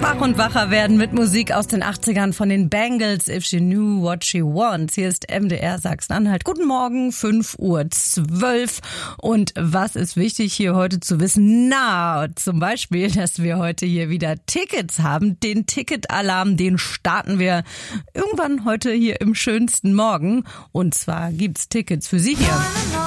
Wach und wacher werden mit Musik aus den 80ern von den Bangles, If She Knew What She Wants. Hier ist MDR Sachsen-Anhalt. Guten Morgen, 5:12 Uhr. Und was ist wichtig hier heute zu wissen? Na, zum Beispiel, dass wir heute hier wieder Tickets haben. Den Ticketalarm, den starten wir irgendwann heute hier im schönsten Morgen. Und zwar gibt's Tickets für Sie hier.